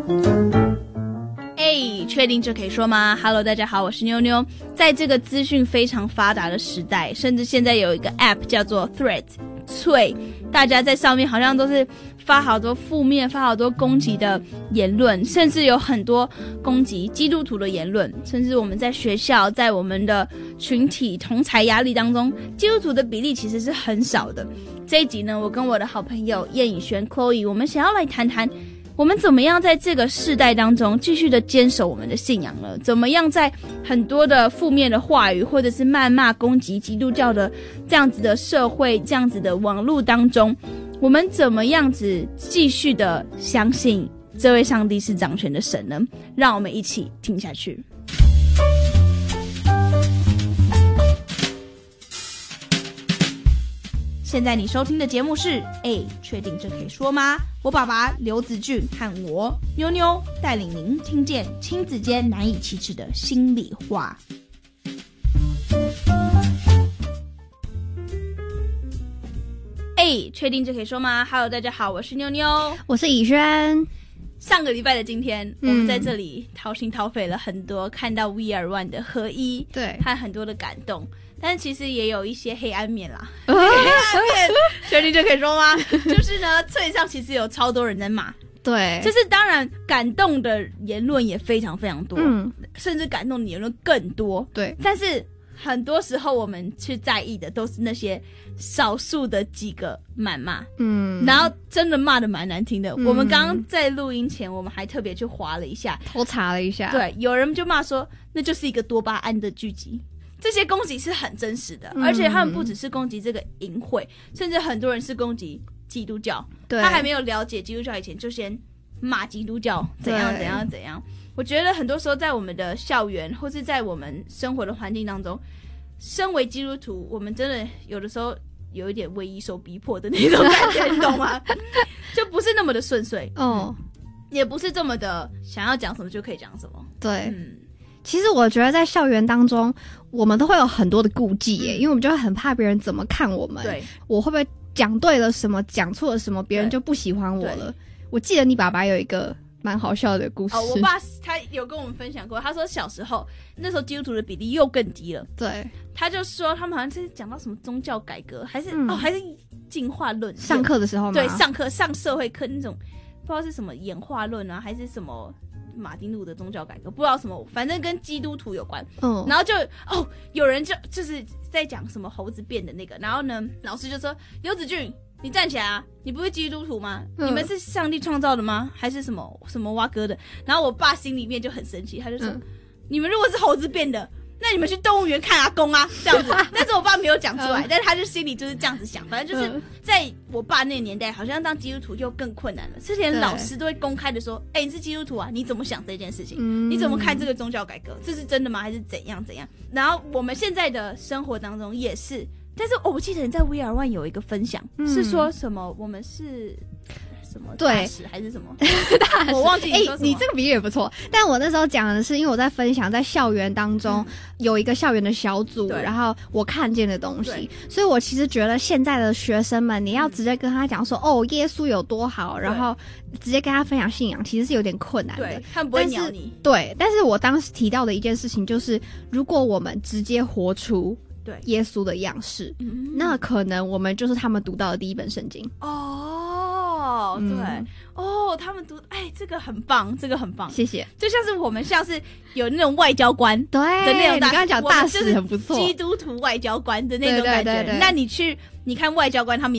确定这可以说吗 ？Hello， 大家好，我是妞妞。在这个资讯非常发达的时代，甚至现在有一个 App 叫做 Threads， 大家在上面好像都是发好多负面、发好多攻击的言论，甚至有很多攻击基督徒的言论，甚至我们在学校、在我们的群体同侪压力当中，基督徒的比例其实是很少的。这一集呢，我跟我的好朋友叶以璇 Chloe， 我们想要来谈谈我们怎么样在这个世代当中继续的坚守我们的信仰呢？怎么样在很多的负面的话语或者是谩骂攻击基督教的这样子的社会、这样子的网络当中，我们怎么样子继续的相信这位上帝是掌权的神呢？让我们一起听下去。现在你收听的节目是确定这可以说吗？我爸爸刘子俊和我妞妞带领您听见亲子间难以启齿的心里话。确定这可以说吗 ？Hello， 大家好，我是妞妞， 我是以轩。 上个礼拜的今天，我们在这里掏心掏肺了很多，看到 We Are One 的合一， 对， 和很多的感动。但是其实也有一些黑暗面啦，黑暗面，确定这可以说吗？就是呢，脆上其实有超多人在骂， 对， 就是当然感动的言论也非常非常多，甚至感动的言论更多， 对。 但是很多时候我们去在意的都是那些少数的几个谩骂，然后真的骂的蛮难听的。我们刚刚在录音前，我们还特别去滑了一下， 偷查了一下， 对，有人就骂说那就是一个多巴胺的聚集。这些攻击是很真实的，而且他们不只是攻击这个淫秽，甚至很多人是攻击基督教。 对， 他还没有了解基督教以前，就先骂基督教怎样怎样怎样。我觉得很多时候在我们的校园或是在我们生活的环境当中，身为基督徒，我们真的有的时候有一点为一受逼迫的那种感觉，你懂吗？就不是那么的顺遂，也不是这么的想要讲什么就可以讲什么。 对，其实我觉得在校园当中，我们都会有很多的顾忌耶，因为我们就会很怕别人怎么看我们。对，我会不会讲对了什么，讲错了什么，别人就不喜欢我了。我记得你爸爸有一个蛮好笑的故事。 我爸他有跟我们分享过，他说小时候那时候基督徒的比例又更低了。 对， 他就说他们好像是讲到什么宗教改革，还是还是进化论。 上课的时候吗？ 对，上社会课那种，不知道是什么演化论啊，还是什么马丁路的宗教改革，不知道什么，反正跟基督徒有关。然后就有人就是在讲什么猴子变的那个，然后呢，老师就说刘子俊，你站起来啊！你不是基督徒吗？你们是上帝创造的吗？还是什么什么蛙哥的？然后我爸心里面就很生气，他就说：你们如果是猴子变的，那你们去动物园看阿公啊，这样子。但是我爸没有讲出来，但是他就心里就是这样子想。反正就是在我爸那个年代，好像当基督徒就更困难了，是连老师都会公开的说：你是基督徒啊，你怎么想这件事情？你怎么看这个宗教改革？这是真的吗？还是怎样怎样？然后我们现在的生活当中也是。但是我记得你在 We Are One 有一个分享，是说什么我们是什么大使还是什么大使，我忘记你说什么。 你这个比喻也不错，但我那时候讲的是因为我在分享在校园当中有一个校园的小组，然后我看见的东西，所以我其实觉得现在的学生们，你要直接跟他讲说耶稣有多好，然后直接跟他分享信仰，其实是有点困难的。 对，他们不会鸟你。 对，但是我当时提到的一件事情就是，如果我们直接活出耶稣的样式，那可能我们就是他们读到的第一本圣经。 对，他们读，这个很棒，这个很棒， 谢谢。 就像是我们像是有那种外交官对的那种大使， 你刚刚讲大使很不错， 基督徒外交官的那种感觉。那你看外交官他们